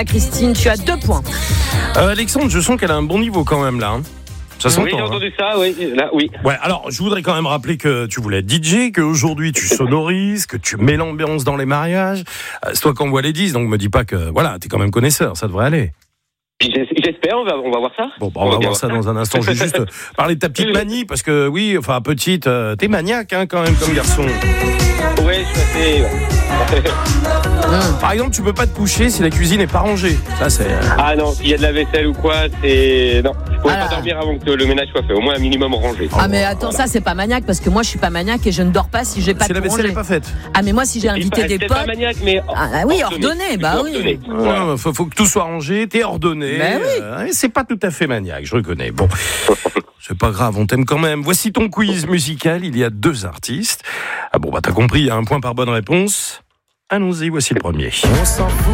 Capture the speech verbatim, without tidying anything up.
Christine, tu as deux points. Euh, Alexandre, je sens qu'elle a un bon niveau quand même là. Hein. Ça s'entend, Oui, j'ai hein. entendu ça, oui, là, oui. Ouais, alors je voudrais quand même rappeler que tu voulais être D J, qu'aujourd'hui tu sonorises, que tu mets l'ambiance dans les mariages. Euh, c'est toi qui envoie les disques, donc me dis pas que voilà, t'es quand même connaisseur, ça devrait aller. J'espère, on va, on va voir ça. Bon, bah, on, on va voir ça dans un instant. Je vais juste parler de ta petite manie, parce que oui, enfin petite, euh, t'es maniaque hein, quand même comme garçon. Oui, je suis assez... Mmh. Par exemple, tu peux pas te coucher si la cuisine est pas rangée. Ça, c'est. Euh... Ah non, s'il y a de la vaisselle ou quoi, c'est. Non, je pourrais ah pas dormir avant que le ménage soit fait. Au moins un minimum rangé. Ah, mais attends, voilà. Ça, c'est pas maniaque parce que moi, je suis pas maniaque et je ne dors pas si j'ai pas si de la vaisselle rangé. n'est pas faite. Ah, mais moi, si j'ai invité pas, des c'est potes. Pas maniaque, mais. Ah, oui, ordonné, ordonné bah ordonné. oui. Ouais, faut, faut que tout soit rangé, t'es ordonné. Ben oui. Euh, c'est pas tout à fait maniaque, je reconnais. Bon. C'est pas grave, on t'aime quand même. Voici ton quiz musical. Il y a deux artistes. Ah bon, bah t'as compris, il y a un point par bonne réponse. Allons-y, voici le premier. On s'en fout.